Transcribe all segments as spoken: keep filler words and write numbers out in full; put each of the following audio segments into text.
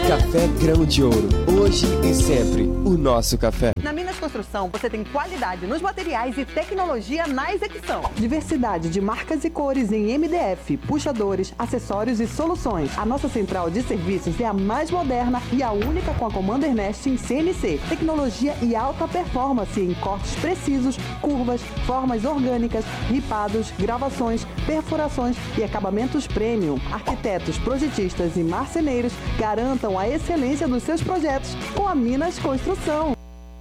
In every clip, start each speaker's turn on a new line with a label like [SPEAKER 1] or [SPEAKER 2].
[SPEAKER 1] Café Grão de Ouro. Hoje e sempre, o nosso café.
[SPEAKER 2] Na Minas Construção, você tem qualidade nos materiais e tecnologia na execução. Diversidade de marcas e cores em M D F, puxadores, acessórios e soluções. A nossa central de serviços é a mais moderna e a única com a Commander Nest em C N C. Tecnologia e alta performance em cortes precisos, curvas, formas orgânicas, ripados, gravações, perfurações e acabamentos premium. Arquitetos, projetistas e marceneiros garantam a excelência dos seus projetos com a Minas Construção.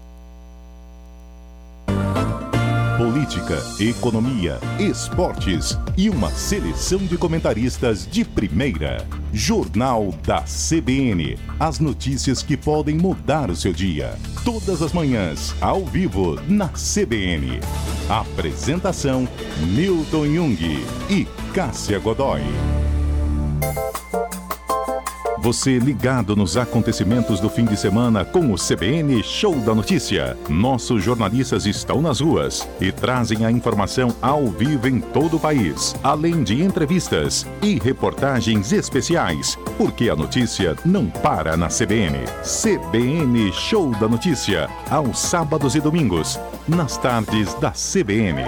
[SPEAKER 3] Política, economia, esportes e uma seleção de comentaristas de primeira. Jornal da C B N. As notícias que podem mudar o seu dia. Todas as manhãs, ao vivo, na C B N. Apresentação: Milton Jung e Cássia Godoy. Você ligado nos acontecimentos do fim de semana com o C B N Show da Notícia. Nossos jornalistas estão nas ruas e trazem a informação ao vivo em todo o país, além de entrevistas e reportagens especiais, porque a notícia não para na C B N. C B N Show da Notícia, aos sábados e domingos, nas tardes da C B N.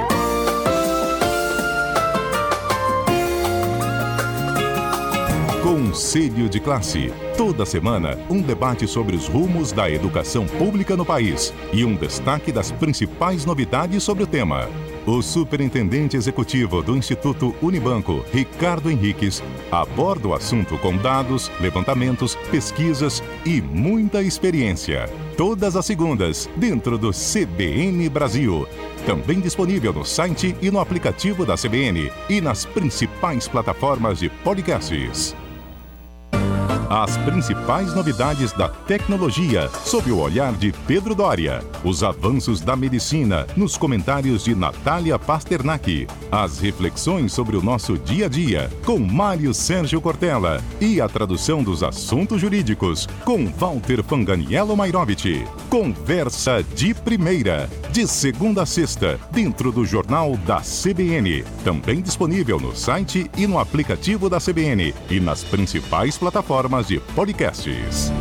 [SPEAKER 3] Conselho de Classe. Toda semana, um debate sobre os rumos da educação pública no país e um destaque das principais novidades sobre o tema. O superintendente executivo do Instituto Unibanco, Ricardo Henriques, aborda o assunto com dados, levantamentos, pesquisas e muita experiência. Todas as segundas, dentro do C B N Brasil. Também disponível no site e no aplicativo da C B N e nas principais plataformas de podcasts. As principais novidades da tecnologia, sob o olhar de Pedro Doria. Os avanços da medicina, nos comentários de Natália Pasternak. As reflexões sobre o nosso dia a dia, com Mário Sérgio Cortella. E a tradução dos assuntos jurídicos, com Walter Fanganiello Mairovich. Conversa de primeira, de segunda a sexta, dentro do Jornal da C B N. Também disponível no site e no aplicativo da C B N e nas principais plataformas de podcasts.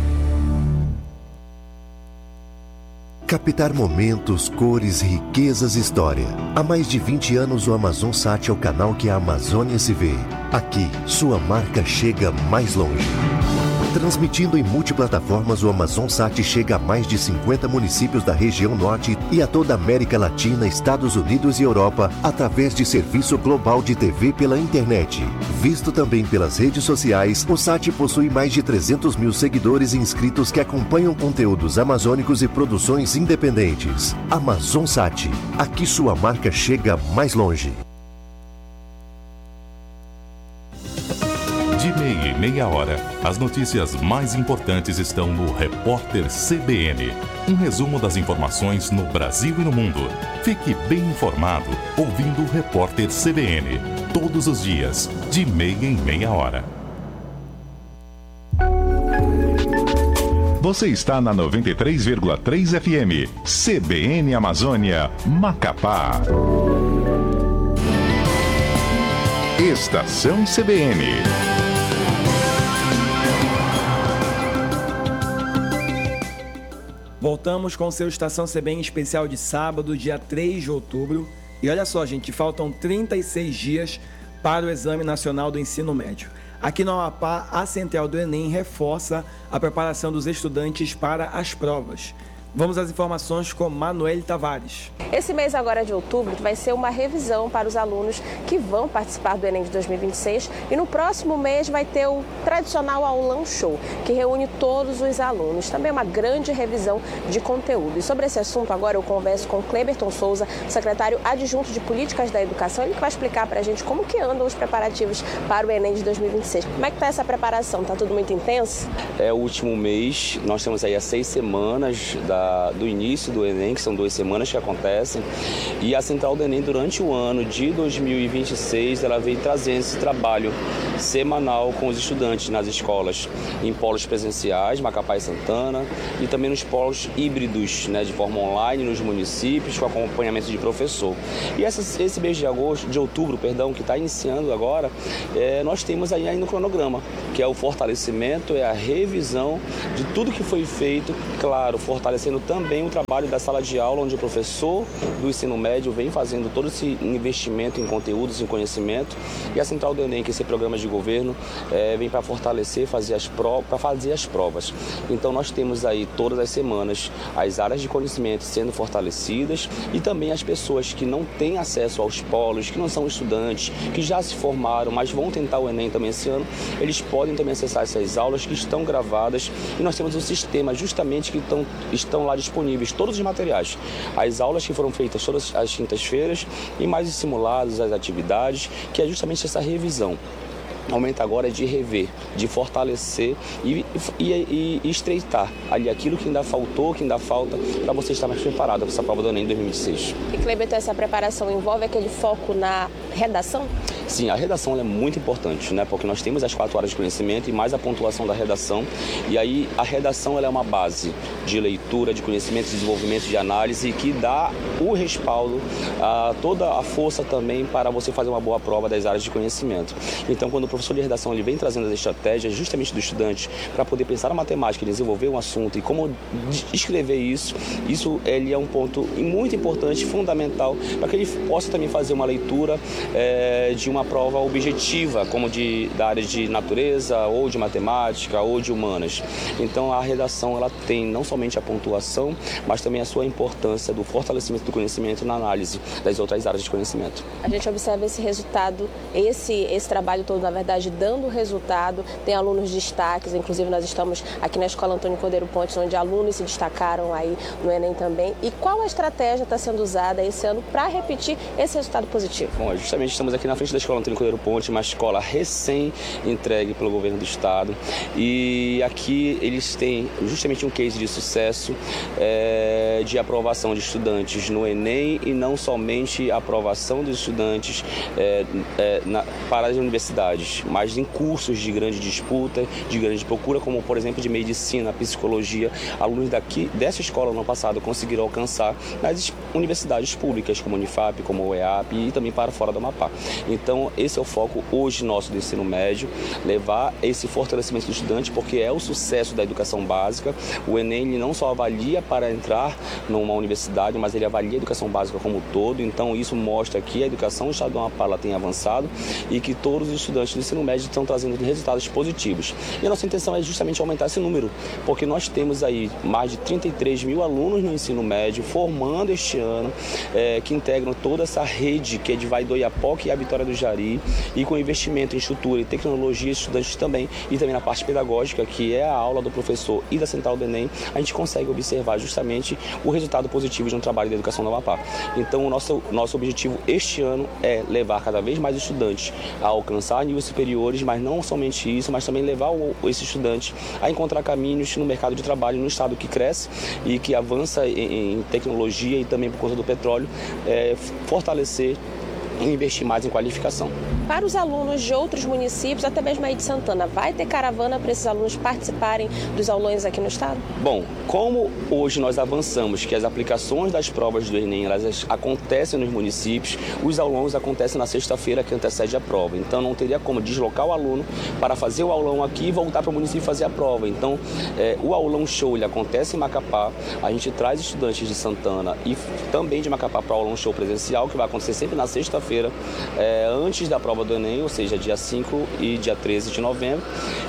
[SPEAKER 4] Captar momentos, cores, riquezas e história. Há mais de vinte anos o AmazonSat é o canal que a Amazônia se vê. Aqui, sua marca chega mais longe. Transmitindo em multiplataformas, o AmazonSat chega a mais de cinquenta municípios da região norte e a toda a América Latina, Estados Unidos e Europa, através de serviço global de T V pela internet. Visto também pelas redes sociais, o Sat possui mais de trezentos mil seguidores e inscritos que acompanham conteúdos amazônicos e produções independentes. AmazonSat, aqui sua marca chega mais longe.
[SPEAKER 3] De meia e meia hora, as notícias mais importantes estão no Repórter C B N. Um resumo das informações no Brasil e no mundo. Fique bem informado ouvindo o Repórter C B N. Todos os dias, de meia em meia hora. Você está na noventa e três vírgula três F M. C B N Amazônia, Macapá. Estação C B N.
[SPEAKER 5] Voltamos com o seu Estação C B N especial de sábado, dia três de outubro. E olha só, gente, faltam trinta e seis dias para o Exame Nacional do Ensino Médio. Aqui no Amapá, a Central do Enem reforça a preparação dos estudantes para as provas. Vamos às informações com Manoel Tavares.
[SPEAKER 6] Esse mês agora de outubro vai ser uma revisão para os alunos que vão participar do Enem de dois mil e vinte e seis e no próximo mês vai ter o tradicional aulão show, que reúne todos os alunos. Também uma grande revisão de conteúdo. E sobre esse assunto agora eu converso com Cleberton Souza, secretário adjunto de Políticas da Educação, ele que vai explicar para a gente como que andam os preparativos para o Enem de dois mil e vinte e seis. Como é que está essa preparação? Está tudo muito intenso?
[SPEAKER 7] É o último mês, nós temos aí as seis semanas da da, do início do Enem, que são duas semanas que acontecem, e a Central do Enem, durante o ano de dois mil e vinte e seis, ela vem trazendo esse trabalho semanal com os estudantes nas escolas, em polos presenciais, Macapá e Santana, e também nos polos híbridos, né, de forma online, nos municípios, com acompanhamento de professor. E essa, esse mês de agosto, de outubro, perdão, que está iniciando agora, é, nós temos aí, aí no cronograma, que é o fortalecimento, é a revisão de tudo que foi feito, claro, fortalecendo também o trabalho da sala de aula, onde o professor do ensino médio vem fazendo todo esse investimento em conteúdos, em conhecimento, e a Central do Enem, que esse programa de governo, é, vem para fortalecer, fazer as provas, para fazer as provas. Então nós temos aí todas as semanas as áreas de conhecimento sendo fortalecidas e também as pessoas que não têm acesso aos polos, que não são estudantes, que já se formaram, mas vão tentar o Enem também esse ano, eles podem também acessar essas aulas que estão gravadas, e nós temos um sistema justamente que estão, estão lá disponíveis, todos os materiais, as aulas que foram feitas todas as quintas-feiras e mais os simulados, as atividades, que é justamente essa revisão. O momento agora é de rever, de fortalecer e, e, e estreitar ali aquilo que ainda faltou, que ainda falta, para você estar mais preparado para essa prova do Enem dois mil e vinte e seis.
[SPEAKER 6] E, Cleberton, essa preparação envolve aquele foco na redação?
[SPEAKER 7] Sim, a redação é muito importante, né? Porque nós temos as quatro horas de conhecimento e mais a pontuação da redação. E aí a redação ela é uma base de leitura, de conhecimento, de desenvolvimento, de análise, que dá o respaldo, a, toda a força também para você fazer uma boa prova das áreas de conhecimento. Então, quando o professor de redação ele vem trazendo as estratégias justamente do estudante para poder pensar na matemática, desenvolver um assunto e como escrever isso, isso ele é um ponto muito importante, fundamental, para que ele possa também fazer uma leitura é, de uma prova objetiva, como de, da área de natureza, ou de matemática, ou de humanas. Então a redação ela tem não somente a pontuação, mas também a sua importância do fortalecimento do conhecimento na análise das outras áreas de conhecimento.
[SPEAKER 6] A gente observa esse resultado, esse, esse trabalho todo, na verdade, dando resultado, tem alunos destaques, inclusive nós estamos aqui na Escola Antônio Cordeiro Pontes, onde alunos se destacaram aí no Enem também. E qual a estratégia está sendo usada esse ano para repetir esse resultado positivo?
[SPEAKER 7] Bom, justamente estamos aqui na frente da Escola Antônio Cordeiro Pontes, uma escola recém-entregue pelo governo do estado, e aqui eles têm justamente um case de sucesso é, de aprovação de estudantes no Enem, e não somente a aprovação dos estudantes é, é, na, para as universidades, mas em cursos de grande disputa, de grande procura, como por exemplo de medicina, psicologia. Alunos daqui dessa escola no ano passado conseguiram alcançar nas universidades públicas, como a Unifap, como o E A P, e também para fora do Amapá. Então esse é o foco hoje nosso do ensino médio, levar esse fortalecimento do estudante, porque é o sucesso da educação básica. O Enem ele não só avalia para entrar numa universidade, mas ele avalia a educação básica como um todo. Então isso mostra que a educação do estado do Amapá ela tem avançado e que todos os estudantes do ensino médio estão trazendo resultados positivos. E a nossa intenção é justamente aumentar esse número, porque nós temos aí mais de trinta e três mil alunos no ensino médio formando este ano, é, que integram toda essa rede que é de Vai do Oiapoque e a Vitória do Jari, e com investimento em estrutura e tecnologia, estudantes também, e também na parte pedagógica, que é a aula do professor e da Central do Enem, a gente consegue observar justamente o resultado positivo de um trabalho de educação no Amapá. Então o nosso, nosso objetivo este ano é levar cada vez mais estudantes a alcançar níveis superiores, mas não somente isso, mas também levar o, esse estudante a encontrar caminhos no mercado de trabalho, no estado que cresce e que avança em, em tecnologia, e também por conta do petróleo, é, fortalecer e investir mais em qualificação.
[SPEAKER 6] Para os alunos de outros municípios, até mesmo aí de Santana, vai ter caravana para esses alunos participarem dos aulões aqui no estado?
[SPEAKER 7] Bom, como hoje nós avançamos que as aplicações das provas do Enem elas acontecem nos municípios, os aulões acontecem na sexta-feira que antecede a prova. Então não teria como deslocar o aluno para fazer o aulão aqui e voltar para o município fazer a prova. Então é, o aulão show ele acontece em Macapá, a gente traz estudantes de Santana e também de Macapá para o aulão show presencial, que vai acontecer sempre na sexta-feira, É, antes da prova do Enem, ou seja, dia cinco e dia treze de novembro.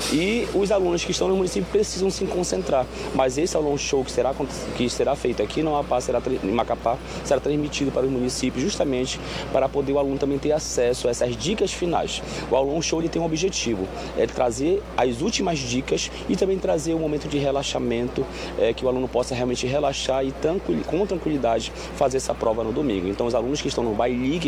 [SPEAKER 7] E os alunos que estão no município precisam se concentrar. Mas esse aulão show que será, que será feito aqui no Amapá, será, em Macapá, será transmitido para os municípios, justamente para poder o aluno também ter acesso a essas dicas finais. O aulão show ele tem um objetivo, é trazer as últimas dicas e também trazer um momento de relaxamento, é, que o aluno possa realmente relaxar e tranquil, com tranquilidade fazer essa prova no domingo. Então os alunos que estão no Bailique, por exemplo,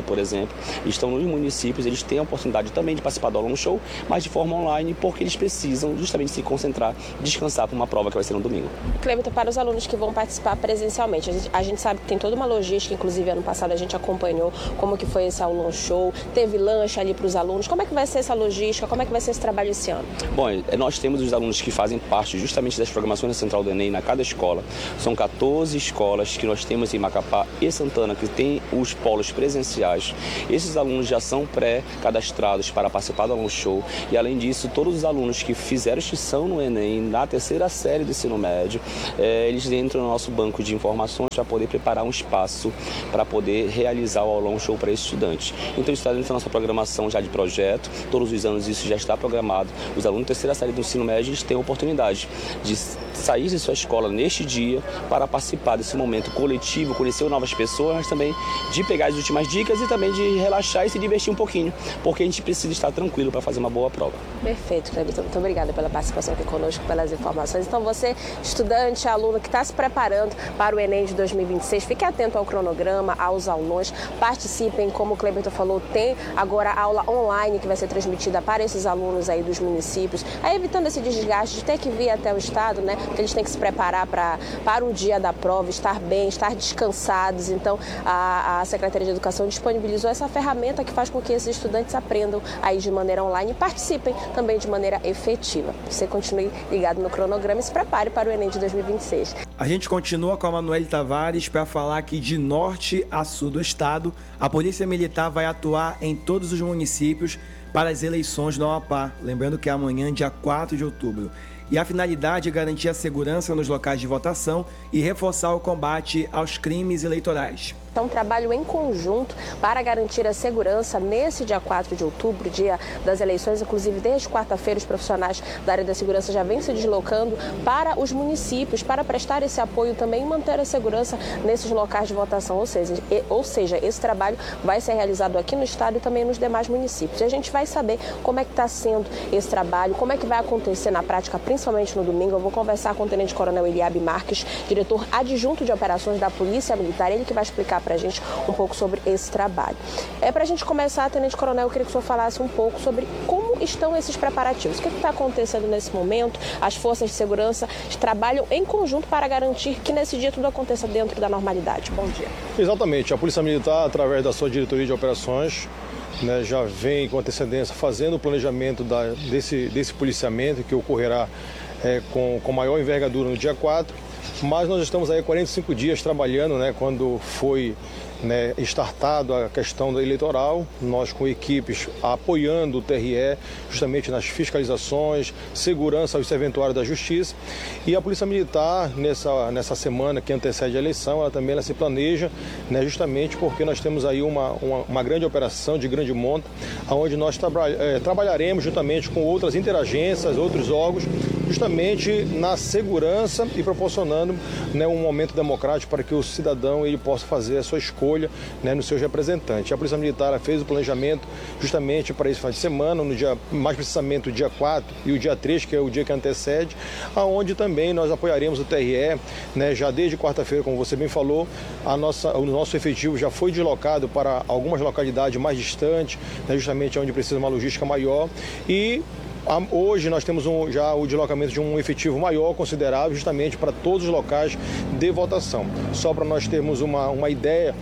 [SPEAKER 7] exemplo, estão nos municípios, eles têm a oportunidade também de participar do Aulão Show, mas de forma online, porque eles precisam justamente se concentrar, descansar para uma prova que vai ser no domingo.
[SPEAKER 6] Cleberton, para os alunos que vão participar presencialmente, a gente, a gente sabe que tem toda uma logística, inclusive ano passado a gente acompanhou como que foi esse Aulão Show, teve lanche ali para os alunos, como é que vai ser essa logística, como é que vai ser esse trabalho esse ano?
[SPEAKER 7] Bom, nós temos os alunos que fazem parte justamente das programações da Central do Enem na cada escola, são quatorze escolas que nós temos em Macapá e Santana, que tem os polos presenciais. Esses alunos já são pré-cadastrados para participar do Aulão Show e, além disso, todos os alunos que fizeram inscrição no Enem na terceira série do ensino médio, eh, eles entram no nosso banco de informações para poder preparar um espaço para poder realizar o Aulão Show para esses estudantes. Então, isso está dentro da nossa programação já de projeto, todos os anos isso já está programado. Os alunos da terceira série do ensino médio eles têm a oportunidade de sair de sua escola neste dia para participar desse momento coletivo, conhecer novas pessoas, mas também de pegar as últimas dicas e também de relaxar e se divertir um pouquinho, porque a gente precisa estar tranquilo para fazer uma boa prova.
[SPEAKER 6] Perfeito, Cleberton. Muito obrigada pela participação aqui conosco, pelas informações. Então, você, estudante, aluno que está se preparando para o Enem de dois mil e vinte e seis, fique atento ao cronograma, aos aulões, participem, como o Cleberton falou, tem agora a aula online que vai ser transmitida para esses alunos aí dos municípios, aí evitando esse desgaste de ter que vir até o estado, né? Porque eles têm que se preparar pra, para o dia da prova, estar bem, estar descansados. Então, a, a Secretaria de Educação disponibilizou essa ferramenta que faz com que esses estudantes aprendam aí de maneira online e participem também de maneira efetiva. Você continue ligado no cronograma e se prepare para o Enem de dois mil e vinte e seis.
[SPEAKER 5] A gente continua com a Manoel Tavares para falar que de norte a sul do estado, a Polícia Militar vai atuar em todos os municípios para as eleições do Amapá. Lembrando que é amanhã, dia quatro de outubro. E a finalidade é garantir a segurança nos locais de votação e reforçar o combate aos crimes eleitorais.
[SPEAKER 6] Então, um trabalho em conjunto para garantir a segurança nesse dia quatro de outubro, dia das eleições. Inclusive, desde quarta-feira, os profissionais da área da segurança já vêm se deslocando para os municípios para prestar esse apoio também e manter a segurança nesses locais de votação. Ou seja, e, ou seja, esse trabalho vai ser realizado aqui no estado e também nos demais municípios. E a gente vai saber como é que está sendo esse trabalho, como é que vai acontecer na prática, principalmente no domingo. Eu vou conversar com o Tenente Coronel Eliabe Marques, diretor adjunto de operações da Polícia Militar, ele que vai explicar para a gente um pouco sobre esse trabalho. É, para a gente começar, Tenente Coronel, eu queria que o senhor falasse um pouco sobre como estão esses preparativos. O que está acontecendo nesse momento? As forças de segurança trabalham em conjunto para garantir que nesse dia tudo aconteça dentro da normalidade. Bom dia.
[SPEAKER 8] Exatamente. A Polícia Militar, através da sua diretoria de operações, né, já vem com antecedência fazendo o planejamento da, desse, desse policiamento que ocorrerá é, com, com maior envergadura no dia quatro. Mas nós estamos aí há quarenta e cinco dias trabalhando, né, quando foi né, startado a questão da eleitoral, nós com equipes apoiando o T R E justamente nas fiscalizações, segurança ao serventuário da Justiça, e a Polícia Militar nessa, nessa semana que antecede a eleição, ela também ela se planeja, né, justamente porque nós temos aí uma, uma, uma grande operação de grande monta, onde nós tra é, trabalharemos juntamente com outras interagências, outros órgãos, justamente na segurança e proporcionando né, um momento democrático para que o cidadão ele possa fazer a sua escolha né, nos seus representantes. A Polícia Militar fez o planejamento justamente para esse final de semana, no dia, mais precisamente o dia quatro e o dia três, que é o dia que antecede, aonde também nós apoiaremos o T R E, né, já desde quarta-feira, como você bem falou, a nossa, o nosso efetivo já foi deslocado para algumas localidades mais distantes, né, justamente onde precisa uma logística maior, e hoje nós temos um, já o deslocamento de um efetivo maior, considerável, justamente para todos os locais de votação. Só para nós termos uma, uma ideia,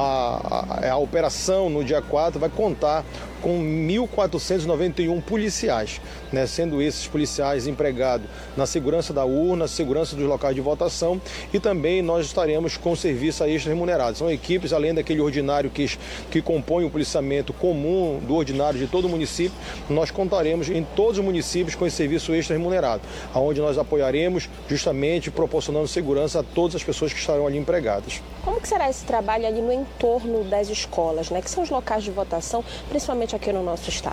[SPEAKER 8] a, a, a operação no dia quatro vai contar com mil quatrocentos e noventa e um policiais, né, sendo esses policiais empregados na segurança da urna, segurança dos locais de votação, e também nós estaremos com serviço extra remunerado. São equipes, além daquele ordinário que, que compõe o policiamento comum do ordinário de todo o município, nós contaremos em todos os municípios com esse serviço extra remunerado, onde nós apoiaremos justamente proporcionando segurança a todas as pessoas que estarão ali empregadas.
[SPEAKER 6] Como que será esse trabalho ali no entorno das escolas, né, que são os locais de votação, principalmente aqui no nosso estado?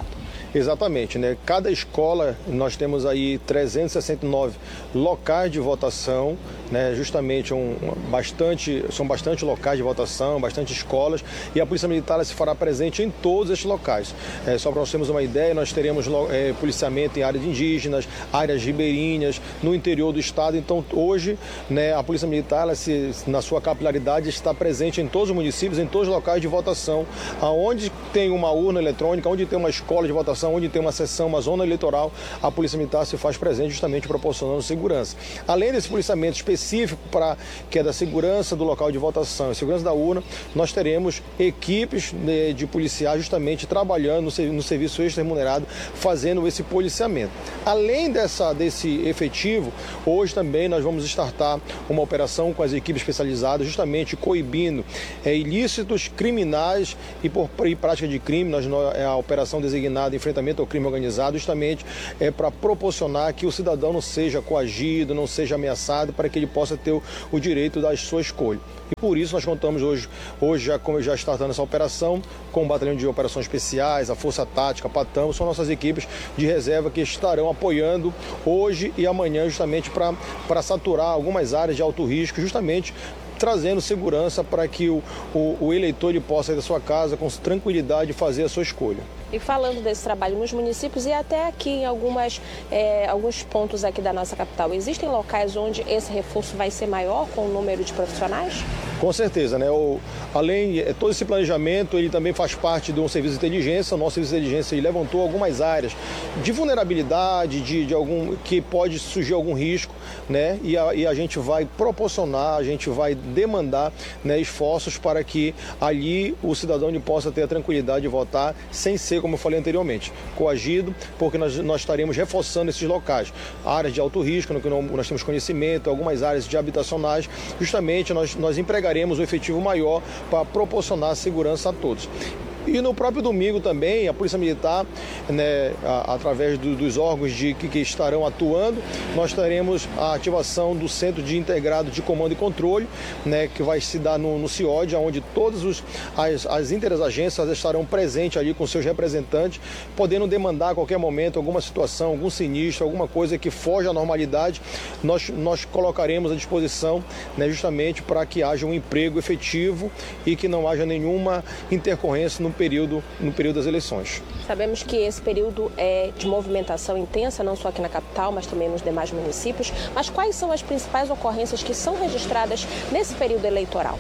[SPEAKER 8] Exatamente, né? Cada escola, nós temos aí trezentos e sessenta e nove locais de votação, né? Justamente um, bastante, são bastante locais de votação, bastante escolas, e a Polícia Militar se fará presente em todos esses locais. É, só para nós termos uma ideia, nós teremos é, policiamento em áreas indígenas, áreas ribeirinhas, no interior do estado. Então, hoje, né, a Polícia Militar, ela se, na sua capilaridade, está presente em todos os municípios, em todos os locais de votação, aonde tem uma urna eletrônica, onde tem uma escola de votação, onde tem uma sessão, uma zona eleitoral, a Polícia Militar se faz presente justamente proporcionando segurança. Além desse policiamento específico para que é da segurança do local de votação e segurança da urna, nós teremos equipes de, de policiais justamente trabalhando no, no serviço extra remunerado, fazendo esse policiamento. Além dessa, desse efetivo, hoje também nós vamos startar uma operação com as equipes especializadas, justamente coibindo é, ilícitos criminais e por e prática de crime. Nós, é a operação designada enfrentamento ao crime organizado, justamente é para proporcionar que o cidadão não seja coagido, não seja ameaçado, para que ele possa ter o, o direito da sua escolha. E por isso nós contamos hoje, hoje já, como já startando essa operação, com o Batalhão de Operações Especiais, a Força Tática, a Patamo, são nossas equipes de reserva que estarão apoiando hoje e amanhã justamente para para saturar algumas áreas de alto risco, justamente trazendo segurança para que o, o, o eleitor ele possa ir da sua casa com tranquilidade fazer a sua escolha.
[SPEAKER 6] E falando desse trabalho nos municípios e até aqui em algumas, é, alguns pontos aqui da nossa capital, existem locais onde esse reforço vai ser maior com o número de profissionais?
[SPEAKER 8] Com certeza, né? O, além, todo esse planejamento, ele também faz parte de um serviço de inteligência. O nosso serviço de inteligência ele levantou algumas áreas de vulnerabilidade, de, de algum, que pode surgir algum risco, né? E a, e a gente vai proporcionar, a gente vai demandar, né, esforços para que ali o cidadão possa ter a tranquilidade de votar sem ser, como eu falei anteriormente, coagido, porque nós, nós estaremos reforçando esses locais. Áreas de alto risco, no que não, nós temos conhecimento, algumas áreas de habitacionais, justamente nós, nós empregaremos um efetivo maior para proporcionar segurança a todos. E no próprio domingo também, a Polícia Militar, né, a, através do, dos órgãos de, que, que estarão atuando, nós teremos a ativação do Centro de Integrado de Comando e Controle, né, que vai se dar no, no CIOD, onde todas os, as, as interagências estarão presentes ali com seus representantes, podendo demandar a qualquer momento alguma situação, algum sinistro, alguma coisa que foge à normalidade, nós, nós colocaremos à disposição, né, justamente para que haja um emprego efetivo e que não haja nenhuma intercorrência no No período, no período das eleições.
[SPEAKER 6] Sabemos que esse período é de movimentação intensa, não só aqui na capital, mas também nos demais municípios. Mas quais são as principais ocorrências que são registradas nesse período eleitoral?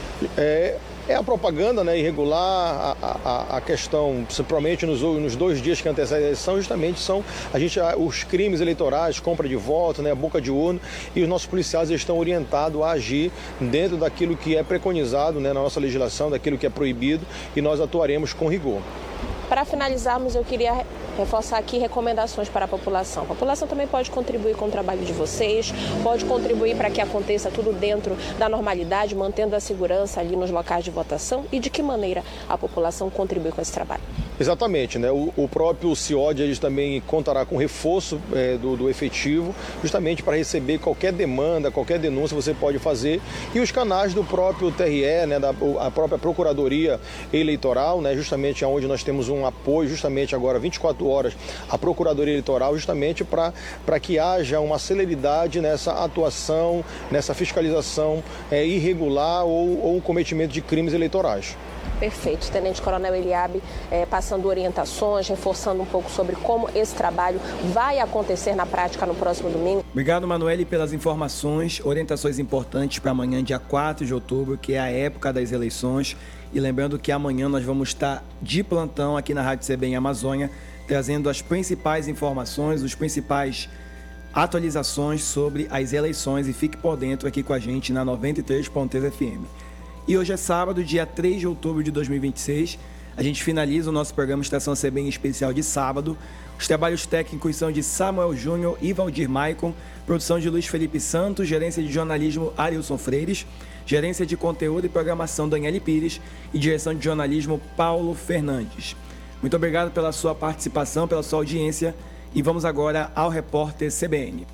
[SPEAKER 8] É... É a propaganda, né, irregular, a, a, a questão, principalmente nos, nos dois dias que antecedem a eleição, justamente são a gente, os crimes eleitorais, compra de voto, né, boca de urna, e os nossos policiais estão orientados a agir dentro daquilo que é preconizado, né, na nossa legislação, daquilo que é proibido, e nós atuaremos com rigor.
[SPEAKER 6] Para finalizarmos, eu queria reforçar aqui recomendações para a população. A população também pode contribuir com o trabalho de vocês, pode contribuir para que aconteça tudo dentro da normalidade, mantendo a segurança ali nos locais de votação. E de que maneira a população contribui com esse trabalho?
[SPEAKER 8] Exatamente, né? O, o próprio CIOD ele também contará com reforço é, do, do efetivo, justamente para receber qualquer demanda, qualquer denúncia você pode fazer. E os canais do próprio T R E, né, da a própria Procuradoria Eleitoral, né, justamente onde nós temos um apoio, justamente agora vinte e quatro horas, a Procuradoria Eleitoral, justamente para para que haja uma celeridade nessa atuação, nessa fiscalização é, irregular ou, ou cometimento de crimes eleitorais.
[SPEAKER 6] Perfeito. Tenente Coronel Eliabe é, passando orientações, reforçando um pouco sobre como esse trabalho vai acontecer na prática no próximo domingo.
[SPEAKER 5] Obrigado, Manoeli, pelas informações, orientações importantes para amanhã, dia quatro de outubro, que é a época das eleições. E lembrando que amanhã nós vamos estar de plantão aqui na Rádio C B em Amazônia, trazendo as principais informações, os principais atualizações sobre as eleições, e fique por dentro aqui com a gente na noventa e três ponto três F M. E hoje é sábado, dia três de outubro de dois mil e vinte e seis. A gente finaliza o nosso programa Estação C B em especial de sábado. Os trabalhos técnicos são de Samuel Júnior e Valdir Maicon, produção de Luiz Felipe Santos, gerência de jornalismo Arilson Freires, gerência de conteúdo e programação Daniele Pires e direção de jornalismo Paulo Fernandes. Muito obrigado pela sua participação, pela sua audiência, e vamos agora ao repórter C B N.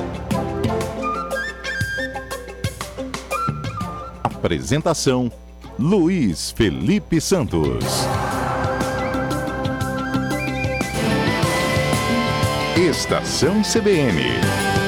[SPEAKER 3] Apresentação, Luiz Felipe Santos. Estação C B N.